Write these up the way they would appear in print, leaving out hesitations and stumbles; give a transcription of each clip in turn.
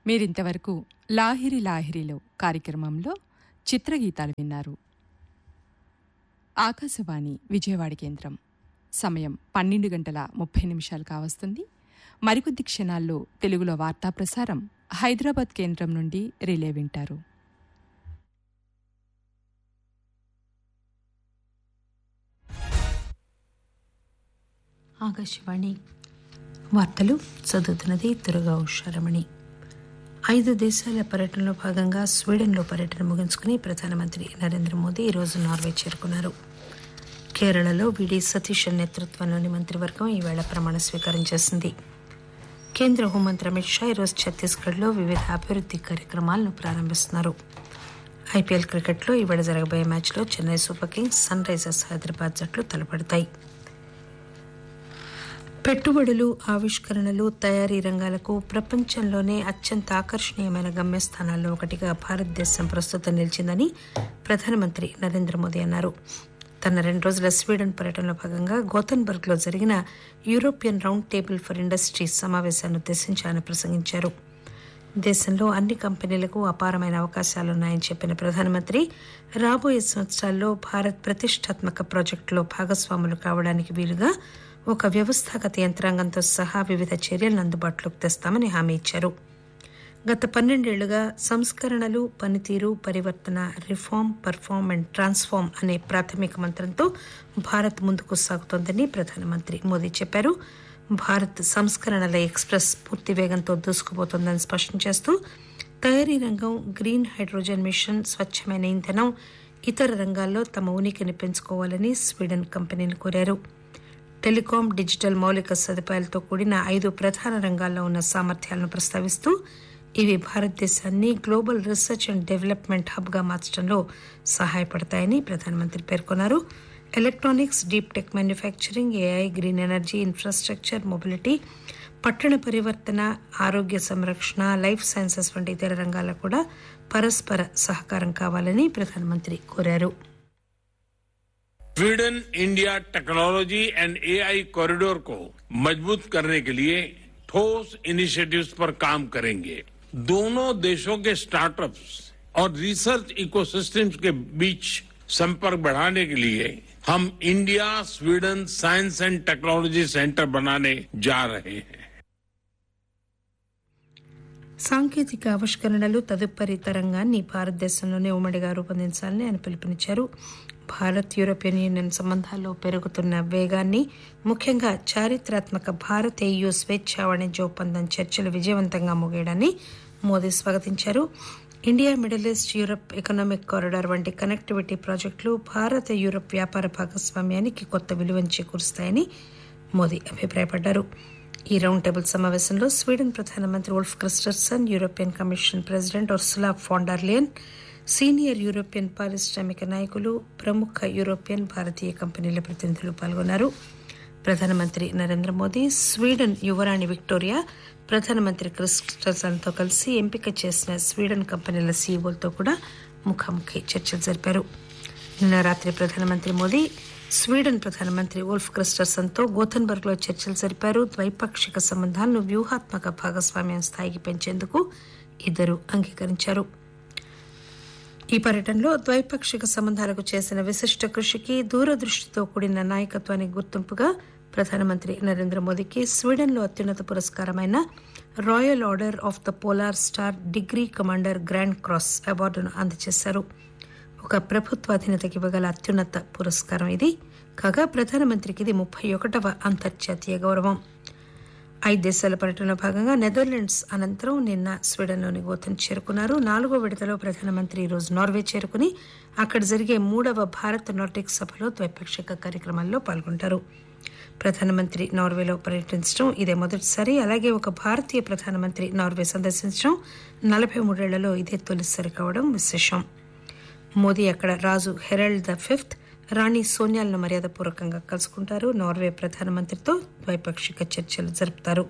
మీరింతవరకు లాహిరి లాహిరిలో కార్యక్రమంలో చిత్రగీతాలు విన్నారు. ఆకాశవాణి విజయవాడ కేంద్రం. సమయం 12:30 కావస్తుంది. మరికొద్ది క్షణాల్లో తెలుగులో వార్తా ప్రసారం హైదరాబాద్ కేంద్రం నుండి రిలే వింటారు. ఆకాశవాణి వార్తలు చదువుతున్నది దుర్గా ఉషారమణి. 5 దేశాల పర్యటనలో భాగంగా స్వీడన్లో పర్యటన ముగించుకుని ప్రధానమంత్రి నరేంద్ర మోదీ ఈరోజు నార్వే చేరుకున్నారు. కేరళలో విడి సతీష్ నేతృత్వంలోని మంత్రివర్గం ఈవేళ ప్రమాణ స్వీకారం చేసింది. కేంద్ర హోంమంత్రి అమిత్ షా ఈరోజు ఛత్తీస్గఢ్లో వివిధ అభివృద్ది కార్యక్రమాలను ప్రారంభిస్తున్నారు. ఐపీఎల్ క్రికెట్లో ఈవేళ జరగబోయే మ్యాచ్లో Chennai super Kings, sun Risers Hyderabad జట్లు తలపడతాయి. పెట్టుబడులు, ఆవిష్కరణలు, తయారీ రంగాలకు ప్రపంచంలోనే అత్యంత ఆకర్షణీయమైన గమ్యస్థానాల్లో ఒకటిగా భారతదేశం ప్రస్తుతం నిలిచిందని ప్రధానమంత్రి నరేంద్ర మోదీ అన్నారు. తన 2 రోజుల స్వీడన్ పర్యటనలో భాగంగా గోథెన్బర్గ్లో జరిగిన European round table for industries సమావేశాన్ని ఉద్దేశించి ఆయన ప్రసంగించారు. దేశంలో అన్ని కంపెనీలకు అపారమైన అవకాశాలున్నాయని చెప్పిన ప్రధానమంత్రి రాబోయే సంవత్సరాల్లో భారత్ ప్రతిష్టాత్మక ప్రాజెక్టులో భాగస్వాములు కావడానికి వీలుగా ఒక వ్యవస్థాగత యంత్రాంగంతో సహా వివిధ చర్యలను అందుబాటులోకి తెస్తామని హామీ ఇచ్చారు. గత 12 ఏళ్లుగా సంస్కరణలు, పనితీరు, పరివర్తన, రిఫార్మ్, పర్ఫార్మ్ అండ్ ట్రాన్స్ఫార్మ్ అనే ప్రాథమిక మంత్రంతో భారత్ ముందుకు సాగుతోందని ప్రధానమంత్రి మోదీ చెప్పారు. భారత్ సంస్కరణల ఎక్స్ప్రెస్ పూర్తి వేగంతో దూసుకుపోతోందని స్పష్టం చేస్తూ తయారీ రంగం, గ్రీన్ హైడ్రోజన్ మిషన్, స్వచ్ఛమైన ఇంధనం, ఇతర రంగాల్లో తమ ఉనికిని పెంచుకోవాలని స్వీడన్ కంపెనీని కోరారు. టెలికాం, డిజిటల్ మౌలిక సదుపాయాలతో కూడిన 5 ప్రధాన రంగాల్లో ఉన్న సామర్థ్యాలను ప్రస్తావిస్తూ ఇవి భారతదేశాన్ని గ్లోబల్ రీసెర్చ్ అండ్ డెవలప్మెంట్ హబ్గా మార్చడంలో సహాయపడతాయని ప్రధానమంత్రి పేర్కొన్నారు. Electronics, deep tech manufacturing, AI, green energy, infrastructure, mobility, పట్టణ పరివర్తన, ఆరోగ్య సంరక్షణ, లైఫ్ సైన్సెస్ వంటి ఇతర రంగాల్లో కూడా పరస్పర సహకారం కావాలని ప్రధానమంత్రి కోరారు. Sweden India technology and AI corridor को मजबूत करने के लिए ठोस इनिशिएटिव्स पर काम करेंगे. दोनों देशों के स्टार्टअप्स और रिसर्च इकोसिस्टम्स के बीच संपर्क बढ़ाने के लिए हम India Sweden science and technology centre बनाने जा रहे हैं. సాంకేతిక ఆవిష్కరణలు తదుపరి తరంగాన్ని భారతదేశంలోనే ఉమ్మడిగా రూపొందించాలని ఆయన పిలుపునిచ్చారు. భారత్ యూరోపియన్ యూనియన్ సంబంధాల్లో పెరుగుతున్న వేగాన్ని, ముఖ్యంగా చారిత్రాత్మక భారత్ EU స్వేచ్ఛా వాణిజ్య ఒప్పందం చర్చలు విజయవంతంగా ముగియడాన్ని Modi స్వాగతించారు. India, middle east, Europe economic corridor వంటి కనెక్టివిటీ ప్రాజెక్టులు భారత యూరప్ వ్యాపార భాగస్వామ్యానికి కొత్త విలువను చేకూరుస్తాయని మోదీ అభిప్రాయపడ్డారు. ఈ రౌండ్ టేబుల్ సమావేశంలో స్వీడన్ ప్రధానమంత్రి wolf Kristersson, European commission president Ursula fan డర్ లెయన్, senior European పారిశ్రామిక నాయకులు, ప్రముఖ యూరోపియన్, భారతీయ కంపెనీల ప్రతినిధులు పాల్గొన్నారు. ప్రధానమంత్రి నరేంద్ర మోదీ స్వీడన్ యువరాణి విక్టోరియా, ప్రధానమంత్రి క్రిస్టర్సన్తో కలిసి ఎంపిక చేసిన స్వీడన్ కంపెనీల సీఈఓలతో కూడా ముఖాముఖి చర్చలు జరిపారు. నిన్న రాత్రి ప్రధానమంత్రి మోదీ స్వీడన్ ప్రధానమంత్రి ఉల్ఫ్ క్రిస్టర్సన్తో గోథెన్బర్గ్లో చర్చలు జరిపారు. ద్వైపాక్షిక సంబంధాలను వ్యూహాత్మక భాగస్వామ్యం స్థాయికి పెంచేందుకు ఇద్దరు అంగీకరించారు. ఈ పర్యటనలో ద్వైపాక్షిక సంబంధాలకు చేసిన విశిష్ట కృషికి, దూరదృష్టితో కూడిన నాయకత్వానికి గుర్తింపుగా ప్రధానమంత్రి నరేంద్ర మోదీకి స్వీడన్లో అత్యున్నత పురస్కారమైన royal order of the polar star degree commander grand cross అవార్డును అందజేశారు. ఒక ప్రభుత్వాధీనతకి ఇవ్వగల అత్యున్నత పురస్కారం ఇది కాగా ప్రధానమంత్రికి ఇది 31వ అంతర్జాతీయ గౌరవం. 5 దేశాల పర్యటనలో భాగంగా నెదర్లాండ్స్ అనంతరం నిన్న స్వీడన్లోని గోథెన్ చేరుకున్నారు. 4వ విడతలో ప్రధానమంత్రి ఈరోజు నార్వే చేరుకుని అక్కడ జరిగే 3వ భారత్ నార్డిక్ సభలో ద్వైపాక్షిక కార్యక్రమాల్లో పాల్గొంటారు. ప్రధానమంత్రి నార్వేలో పర్యటించడం ఇదే మొదటిసారి. అలాగే ఒక భారతీయ ప్రధానమంత్రి నార్వే సందర్శించడం 43 ఏళ్లలో ఇదే తొలిసారి కావడం విశేషం. మోదీ అక్కడ రాజు హెరాల్డ్ V, రాణి సోనియాలను మర్యాదపూర్వకంగా కలుసుకుంటారు. నార్వే ప్రధానమంత్రితో ద్వైపాక్షిక చర్చలు జరుపుతారు.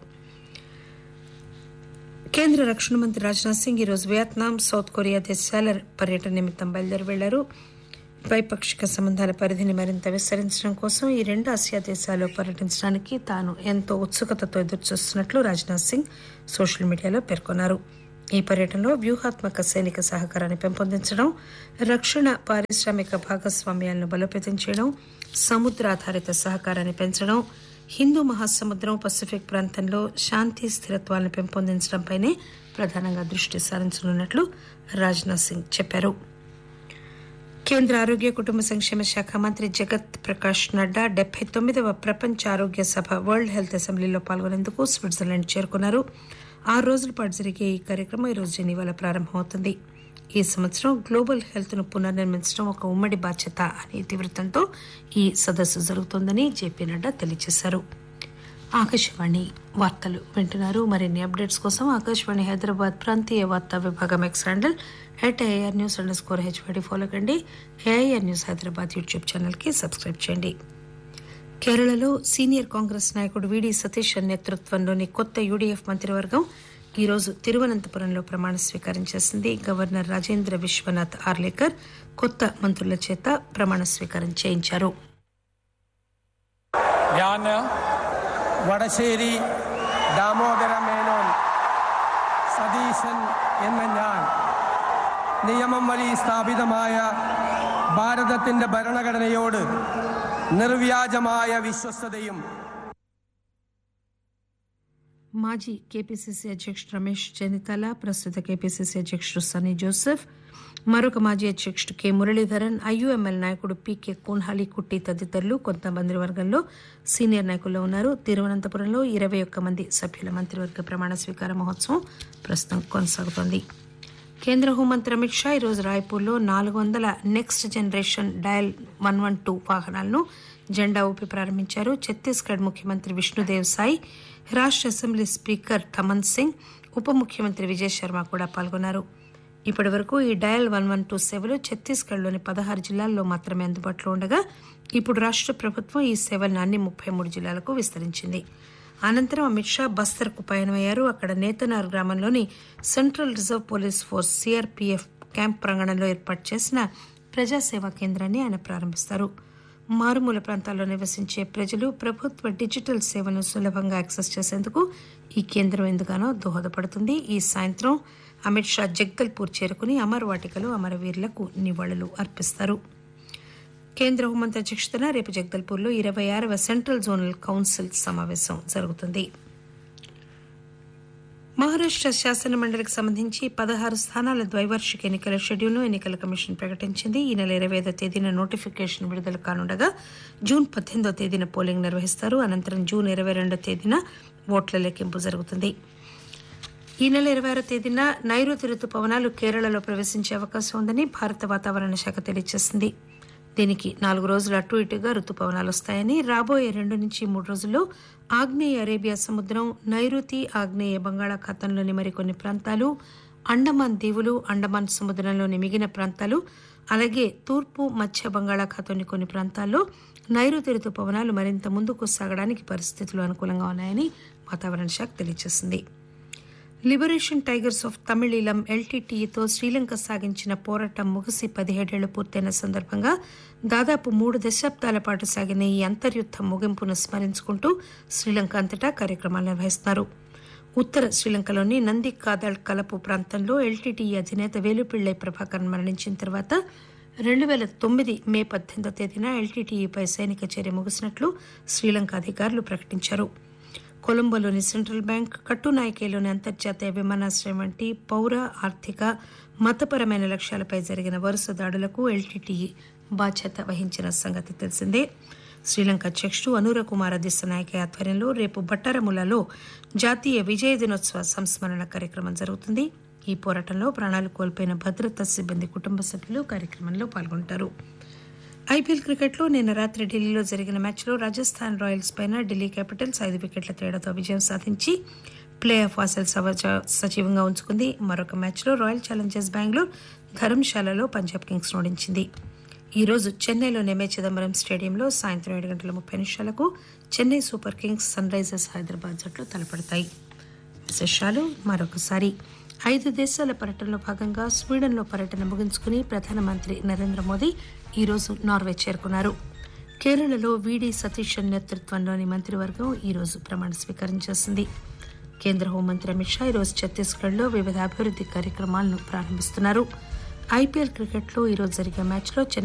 కేంద్ర రక్షణ మంత్రి రాజ్నాథ్ సింగ్ ఈరోజు వియత్నాం, సౌత్ కొరియా దేశాల పర్యటన నిమిత్తం బయలుదేరి వెళ్లారు. ద్వైపాక్షిక సంబంధాల పరిధిని మరింత విస్తరించడం కోసం ఈ 2 ఆసియా దేశాల్లో పర్యటించడానికి తాను ఎంతో ఉత్సుకతతో ఎదురుచూస్తున్నట్లు రాజ్నాథ్ సింగ్ సోషల్ మీడియాలో పేర్కొన్నారు. ఈ పర్యటనలో వ్యూహాత్మక సైనిక సహకారాన్ని పెంపొందించడం, రక్షణ పారిశ్రామిక భాగస్వామ్యాలను బలోపేతం చేయడం, సముద్రాధారిత సహకారాన్ని పెంచడం, హిందూ మహాసముద్రం పసిఫిక్ ప్రాంతంలో శాంతి స్థిరత్వాలను పెంపొందించడంపైనే ప్రధానంగా దృష్టి సారించనున్నట్లు రాజ్నాథ్ సింగ్ చెప్పారు. కేంద్ర ఆరోగ్య కుటుంబ సంక్షేమ శాఖ మంత్రి జగత్ ప్రకాష్ నడ్డా 79వ ప్రపంచ ఆరోగ్య సభ వరల్డ్ హెల్త్ అసెంబ్లీలో పాల్గొనేందుకు స్విట్జర్లాండ్ చేరుకున్నారు. 6 రోజుల పాటు జరిగే ఈ కార్యక్రమం ఈరోజు జెనీవాలో ప్రారంభమవుతుంది. ఈ సంవత్సరం గ్లోబల్ హెల్త్ ను పునర్నిర్మించడం ఒక ఉమ్మడి బాధ్యత అనే ఇతివృత్తంతో ఈ సదస్సు జరుగుతోందని జేపీ నడ్డా తెలియజేశారు. ఆకాశవాణి వార్తలు వింటున్నారు. మరిన్ని అప్డేట్స్ కోసం ఆకాశవాణి హైదరాబాద్ ప్రాంతీయ వార్తా విభాగం ఎక్స్ హ్యాండిల్ @AIRnews_HD ఫాలో కండి. AIR news Hyderabad YouTube channel కి సబ్స్క్రైబ్ చేయండి. కేరళలో సీనియర్ కాంగ్రెస్ నాయకుడు వీడి సతీశన్ నేతృత్వంలోని కొత్త యూడీఎఫ్ మంత్రివర్గం ఈరోజు తిరువనంతపురంలో ప్రమాణ స్వీకారం చేసింది. గవర్నర్ రాజేంద్ర విశ్వనాథ్ ఆర్లేకర్ కొత్త మంత్రుల చేత ప్రమాణ స్వీకారం చేయించారు. വടശ്ശേരി ദാമോദര മേനോൻ സതീശൻ എന്ന ഞാൻ നിയമം വഴി സ്ഥാപിതമായ ഭാരതത്തിന്റെ ഭരണഘടനയോട് നിർവ്യാജമായ വിശ്വസ്തയും మాజీ కేపీసీసీ అధ్యక్షుడు రమేష్ చెన్నితల, ప్రస్తుత కేపీసీసీ అధ్యక్షుడు సన్నీ జోసెఫ్, మరొక మాజీ అధ్యక్షుడు కె మురళీధరన్, ఐయూఎంఎల్ నాయకుడు పీకే కోన్హాలి కుట్టి తదితరులు కొంత మంత్రివర్గంలో సీనియర్ నాయకుల్లో ఉన్నారు. తిరువనంతపురంలో 21 మంది సభ్యుల మంత్రివర్గ ప్రమాణ స్వీకార మహోత్సవం ప్రస్తుతం కొనసాగుతోంది. కేంద్ర హోంమంత్రి అమిత్ షా ఈరోజు రాయ్పూర్లో 400 నెక్స్ట్ జనరేషన్ డయల్ 112 వాహనాలను జెండా ఊపి ప్రారంభించారు. ఛత్తీస్గఢ్ ముఖ్యమంత్రి విష్ణుదేవ్ సాయి, రాష్ట్ర అసెంబ్లీ స్పీకర్ థమన్ సింగ్, ఉప ముఖ్యమంత్రి విజయ్ శర్మ కూడా పాల్గొన్నారు. ఇప్పటి వరకు ఈ డయల్ 112 సేవలు ఛత్తీస్గఢ్లోని 16 జిల్లాల్లో మాత్రమే అందుబాటులో ఉండగా ఇప్పుడు రాష్ట్ర ప్రభుత్వం ఈ సేవలను అన్ని 33 జిల్లాలకు విస్తరించింది. అనంతరం అమిత్ షా బస్తర్కు పయనమయ్యారు. అక్కడ నేతనార్ గ్రామంలోని central reserve police force CRPF camp ప్రాంగణంలో ఏర్పాటు చేసిన ప్రజాసేవా కేంద్రాన్ని ఆయన ప్రారంభిస్తారు. మారుమూల ప్రాంతాల్లో నివసించే ప్రజలు ప్రభుత్వ డిజిటల్ సేవలను సులభంగా యాక్సెస్ చేసేందుకు ఈ కేంద్రం ఎంతగానో దోహదపడుతుంది. ఈ సాయంత్రం అమిత్ షా జగదల్పూర్ చేరుకుని అమర్ వాటికలో అమరవీరులకు నివాళులు అర్పిస్తారు. కేంద్ర హోంమంత్రి అధ్యక్షతన రేపు జగదల్పూర్లో 26వ సెంట్రల్ జోనల్ కౌన్సిల్ సమావేశం జరుగుతుంది. మహారాష్ట శాసన మండలికి సంబంధించి 16 స్థానాల ద్వైవార్షిక ఎన్నికల షెడ్యూల్ను ఎన్నికల కమిషన్ ప్రకటించింది. ఈ నెల 25వ తేదీన నోటిఫికేషన్ విడుదల కానుండగా జూన్ 18వ తేదీన పోలింగ్ నిర్వహిస్తారు. అనంతరం జూన్ 22వ తేదీన ఓట్ల లెక్కింపు జరుగుతుంది. ఈ నెల 26వ తేదీన నైరుతి రుతుపవనాలు కేరళలో ప్రవేశించే అవకాశం ఉందని భారత వాతావరణ శాఖ తెలియజేసింది. దీనికి 4 రోజులు అటు ఇటుగా రుతుపవనాలు వస్తాయని, రాబోయే 2 నుంచి 3 రోజుల్లో ఆగ్నేయ అరేబియా సముద్రం, నైరుతి ఆగ్నేయ బంగాళాఖాతంలోని మరికొన్ని ప్రాంతాలు, అండమాన్ దీవులు, అండమాన్ సముద్రంలోని మిగిలిన ప్రాంతాలు, అలాగే తూర్పు మధ్య బంగాళాఖాతంలోని కొన్ని ప్రాంతాల్లో నైరుతి రుతుపవనాలు మరింత ముందుకు సాగడానికి పరిస్థితులు అనుకూలంగా ఉన్నాయని వాతావరణ శాఖ తెలియజేసింది. Liberation tigers of Tamil Eelam LTTEతో Sri Lanka సాగించిన పోరాటం ముగిసి 17 ఏళ్లు పూర్తయిన సందర్భంగా దాదాపు 3 దశాబ్దాల పాటు సాగిన ఈ అంతర్యుద్ధం ముగింపును స్మరించుకుంటూ శ్రీలంక అంతటా కార్యక్రమాలు నిర్వహిస్తున్నారు. ఉత్తర శ్రీలంకలోని నంది కాదళ్ కలపు ప్రాంతంలో LTTE అధినేత వేలుపిళ్లై ప్రభాకరన్ మరణించిన తర్వాత 2009 మే 18వ తేదీన LTTEపై సైనిక చర్య ముగిసినట్లు శ్రీలంక అధికారులు ప్రకటించారు. కొలంబోలోని సెంట్రల్ బ్యాంక్, కట్టునాయకేలోని అంతర్జాతీయ విమానాశ్రయం వంటి పౌర, ఆర్థిక, మతపరమైన లక్ష్యాలపై జరిగిన వరుస దాడులకు LTTE బాధ్యత వహించిన సంగతి తెలిసిందే. శ్రీలంక అధ్యక్షుడు అనూర కుమార దిశనాయకే ఆధ్వర్యంలో రేపు బట్టారములలో జాతీయ విజయ దినోత్సవ సంస్మరణ కార్యక్రమం జరుగుతుంది. ఈ పోరాటంలో ప్రాణాలు కోల్పోయిన భద్రతా సిబ్బంది కుటుంబ సభ్యులు కార్యక్రమంలో పాల్గొంటారు. ఐపీఎల్ క్రికెట్లో నిన్న రాత్రి ఢిల్లీలో జరిగిన మ్యాచ్లో రాజస్థాన్ రాయల్స్ పైన ఢిల్లీ క్యాపిటల్స్ 5 వికెట్ల తేడాతో విజయం సాధించి ప్లే ఆఫ్ ఆశలు సజీవంగా ఉంచుకుంది. మరొక మ్యాచ్లో royal Challengers Bengaluru ధర్మశాలలో Punjab Kings ఓడించింది. ఈ రోజు చెన్నైలోని ఎంఏ చిదంబరం స్టేడియంలో సాయంత్రం 7:30 Chennai super Kings sun Risers Hyderabad జట్లు తలపడతాయి. విశేషాలు మరొకసారి. 5 దేశాల పర్యటనలో భాగంగా స్వీడన్లో పర్యటన ముగించుకుని ప్రధానమంత్రి నరేంద్ర మోదీ ఈరోజు నార్వే చేరుకున్నారు. కేరళలో వీడి సతీశన్ నేతృత్వంలోని మంత్రివర్గం ఈరోజు ప్రమాణ స్వీకారం చేసింది. కేంద్ర హోంమంత్రి అమిత్ షా ఈరోజు ఛత్తీస్గఢ్లో వివిధ అభివృద్ది కార్యక్రమాలను ప్రారంభిస్తున్నారు. ఐపీఎల్ క్రికెట్లో ఈరోజు జరిగే మ్యాచ్లో